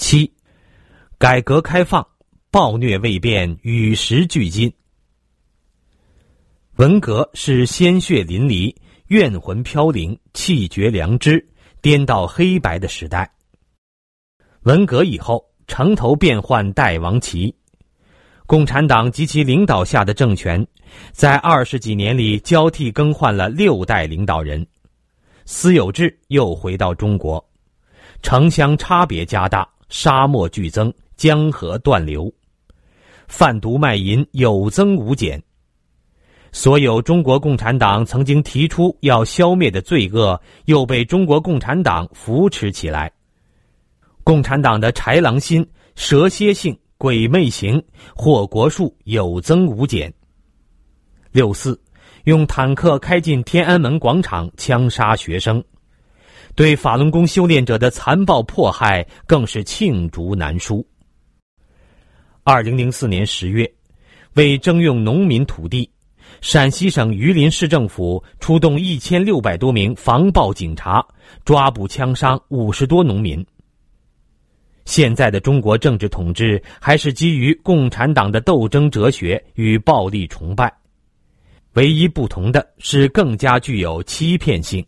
7. 改革开放，暴虐未变，与时俱进。文革是鲜血淋漓、怨魂飘零、气绝良知、颠倒黑白的时代。文革以后，城头变换代王旗，共产党及其领导下的政权在20几年里交替更换了6代领导人，私有制又回到中国，城乡差别加大，沙漠剧增，江河断流，贩毒卖淫有增无减。所有中国共产党曾经提出要消灭的罪恶，又被中国共产党扶持起来。共产党的豺狼心、蛇蝎性、鬼魅行、祸国术有增无减。6.4用坦克开进天安门广场枪杀学生，对法轮功修炼者的残暴迫害更是罄竹难书。2004年10月，为征用农民土地，陕西省榆林市政府出动1600多名防暴警察，抓捕枪伤50多农民。现在的中国政治统治还是基于共产党的斗争哲学与暴力崇拜，唯一不同的是更加具有欺骗性。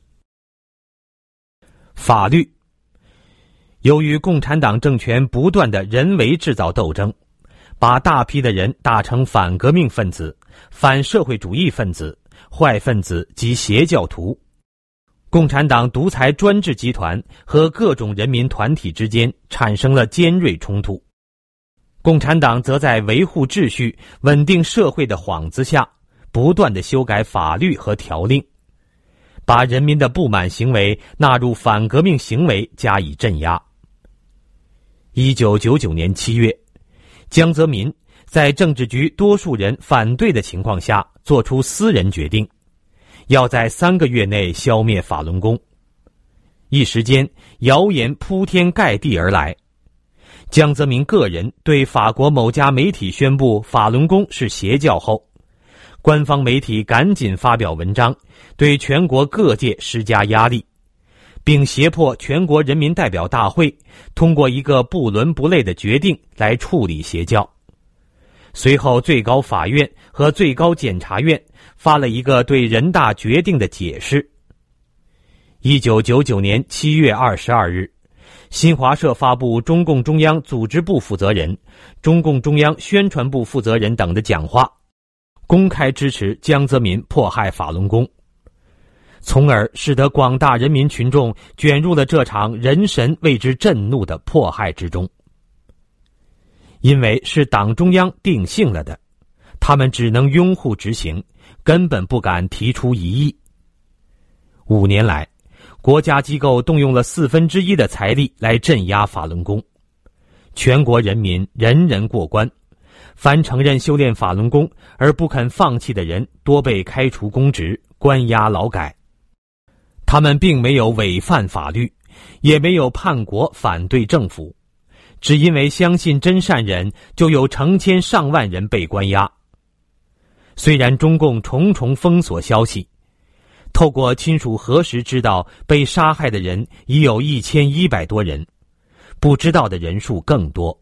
法律，由于共产党政权不断的人为制造斗争，把大批的人打成反革命分子、反社会主义分子、坏分子及邪教徒。共产党独裁专制集团和各种人民团体之间产生了尖锐冲突，共产党则在维护秩序、稳定社会的幌子下，不断地修改法律和条令，把人民的不满行为纳入反革命行为加以镇压。1999年7月，江泽民在政治局多数人反对的情况下做出私人决定，要在3个月内消灭法轮功。一时间，谣言铺天盖地而来。江泽民个人对法国某家媒体宣布法轮功是邪教后，官方媒体赶紧发表文章，对全国各界施加压力，并胁迫全国人民代表大会通过一个不伦不类的决定来处理邪教。随后最高法院和最高检察院发了一个对人大决定的解释。1999年7月22日，新华社发布中共中央组织部负责人、中共中央宣传部负责人等的讲话，公开支持江泽民迫害法轮功，从而使得广大人民群众卷入了这场人神为之震怒的迫害之中。因为是党中央定性了的，他们只能拥护执行，根本不敢提出异议。5年来，国家机构动用了1/4的财力来镇压法轮功，全国人民人人过关，凡承认修炼法轮功而不肯放弃的人多被开除公职、关押劳改。他们并没有违反法律，也没有叛国反对政府，只因为相信真善人，就有成千上万人被关押。虽然中共重重封锁消息，透过亲属核实知道被杀害的人已有1100多人，不知道的人数更多。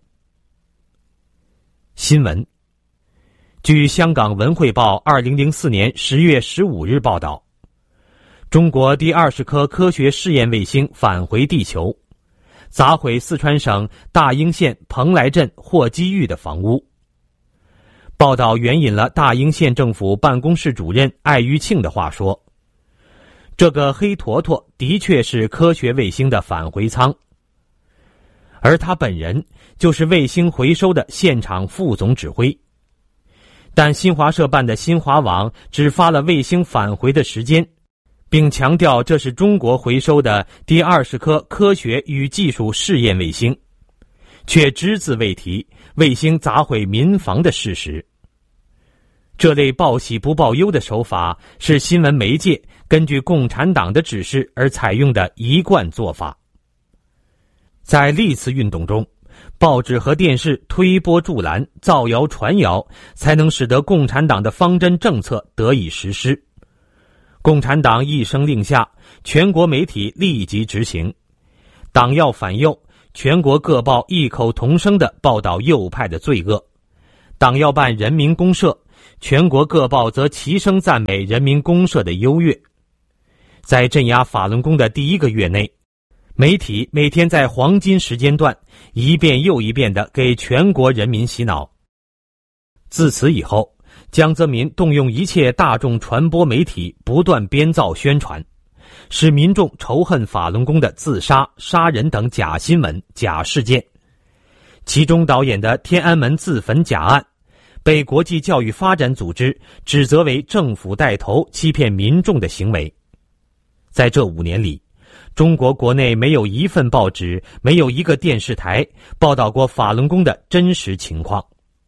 新闻，据香港文汇报2004年10月15日报道，中国第20颗科学试验卫星返回地球，砸毁四川省大英县蓬莱镇霍基峪的房屋。报道援引了大英县政府办公室主任艾玉庆的话说，这个黑坨坨的确是科学卫星的返回舱，而他本人就是卫星回收的现场副总指挥。但新华社办的新华网只发了卫星返回的时间，并强调这是中国回收的第20颗科学与技术试验卫星，却只字未提卫星砸毁民房的事实。这类报喜不报忧的手法是新闻媒介根据共产党的指示而采用的一贯做法。在历次运动中，报纸和电视推波助澜、造谣传谣，才能使得共产党的方针政策得以实施。共产党一声令下，全国媒体立即执行。党要反右， 全国各报异口同声地报道右派的罪恶，党要办人民公社，全国各报则齐声赞美人民公社的优越。在镇压法轮功的第1个月内，媒体每天在黄金时间段一遍又一遍地给全国人民洗脑。自此以后，江泽民动用一切大众传播媒体不断编造宣传，使民众仇恨法轮功的自杀、杀人等假新闻、假事件。其中导演的天安门自焚假案，被国际教育发展组织指责为政府带头欺骗民众的行为。在这5年里，中国国内没有一份报纸，没有一个电视台报道过法轮功的真实情况。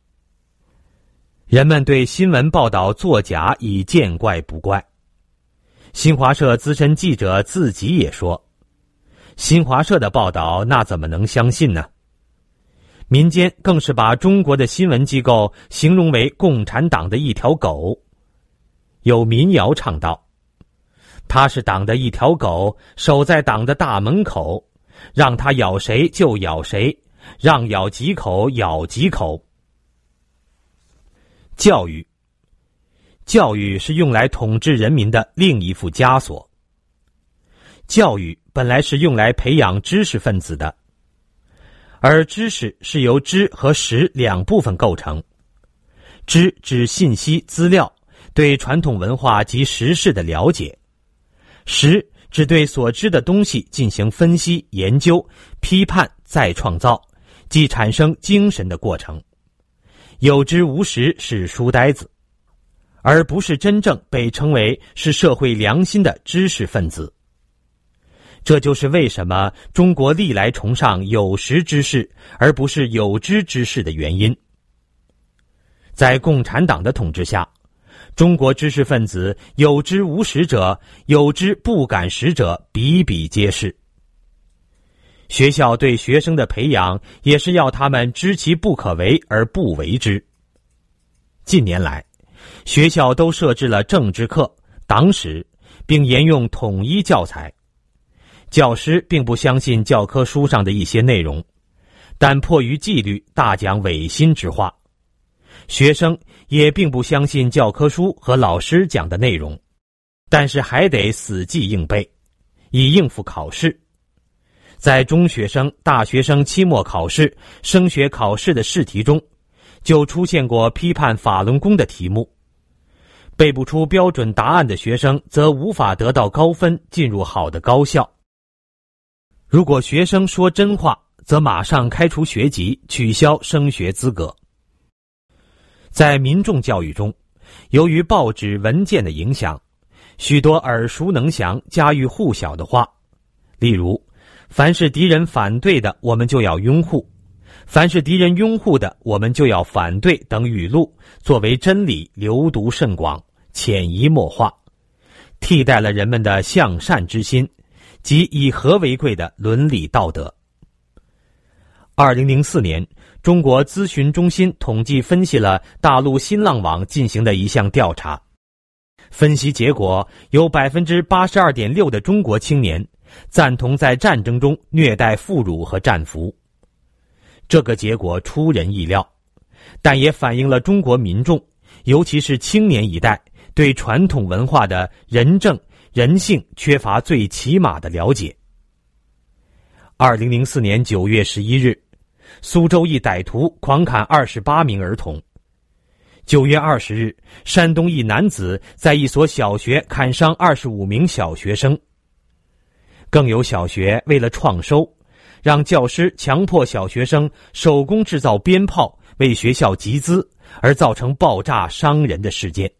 人们对新闻报道作假已见怪不怪。新华社资深记者自己也说，新华社的报道那怎么能相信呢？民间更是把中国的新闻机构形容为共产党的一条狗。有民谣唱道，他是党的一条狗，守在党的大门口，让他咬谁就咬谁，让咬几口咬几口。教育是用来统治人民的另一副枷锁。教育本来是用来培养知识分子的，而知识是由知和识2部分构成。知指信息资料，对传统文化及时事的了解；识只对所知的东西进行分析、研究、批判再创造，即产生精神的过程。有知无识是书呆子，而不是真正被称为是社会良心的知识分子。这就是为什么中国历来崇尚有识之士而不是有知之士的原因。在共产党的统治下，中国知识分子有知无识者、有知不敢识者比比皆是。学校对学生的培养也是要他们知其不可为而不为之。近年来，学校都设置了政治课、党史，并沿用统一教材。教师并不相信教科书上的一些内容，但迫于纪律大讲违心之话。学生也并不相信教科书和老师讲的内容，但是还得死记硬背，以应付考试。在中学生、大学生期末考试、升学考试的试题中，就出现过批判法轮功的题目。背不出标准答案的学生则无法得到高分，进入好的高校。如果学生说真话，则马上开除学籍，取消升学资格。在民众教育中，由于报纸文件的影响，许多耳熟能详、家喻户晓的话，例如凡是敌人反对的，我们就要拥护；凡是敌人拥护的，我们就要反对等语录，作为真理流毒甚广，潜移默化，替代了人们的向善之心及以和为贵的伦理道德。2004年，中国咨询中心统计分析了大陆新浪网进行的一项调查，分析结果有 82.6% 的中国青年赞同在战争中虐待妇孺和战俘。这个结果出人意料，但也反映了中国民众，尤其是青年一代，对传统文化的仁政、人性缺乏最起码的了解。2004年9月11日，苏州一歹徒狂砍28名儿童。9月20日，山东一男子在一所小学砍伤25名小学生。更有小学为了创收，让教师强迫小学生手工制造鞭炮，为学校集资，而造成爆炸伤人的事件。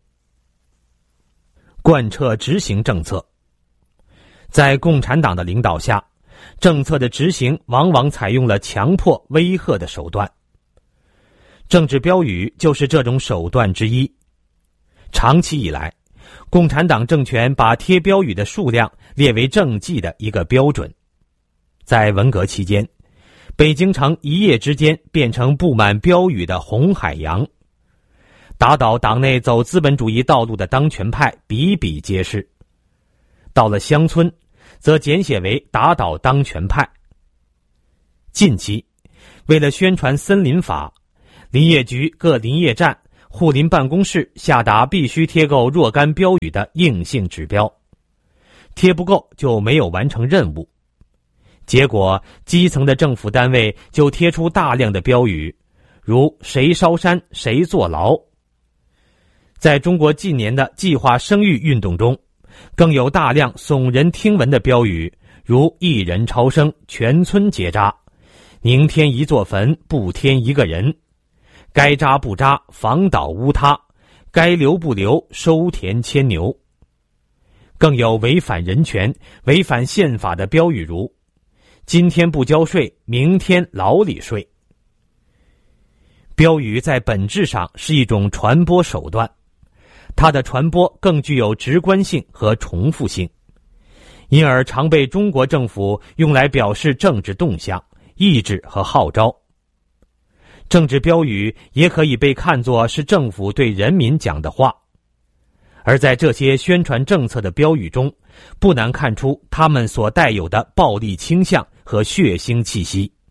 贯彻执行政策。在共产党的领导下，政策的执行往往采用了强迫、威吓的手段。政治标语就是这种手段之一。长期以来，共产党政权把贴标语的数量列为政绩的一个标准。在文革期间，北京城一夜之间变成布满标语的红海洋。打倒党内走资本主义道路的当权派比比皆是。到了乡村，则简写为打倒当权派。 近期，为了宣传森林法，林业局各林业站、护林办公室下达必须贴够若干标语的硬性指标，贴不够就没有完成任务。结果，基层的政府单位就贴出大量的标语，如谁烧山谁坐牢。在中国近年的计划生育运动中，更有大量耸人听闻的标语，如一人超生，全村结扎，宁添一座坟，不添一个人，该扎不扎，房倒屋塌，该留不留，收田牵牛。更有违反人权、违反宪法的标语如今天不交税，明天牢里睡。标语在本质上是一种传播手段，它的传播更具有直观性和重复性，因而常被中国政府用来表示政治动向、意志和号召。政治标语也可以被看作是政府对人民讲的话，而在这些宣传政策的标语中，不难看出他们所带有的暴力倾向和血腥气息。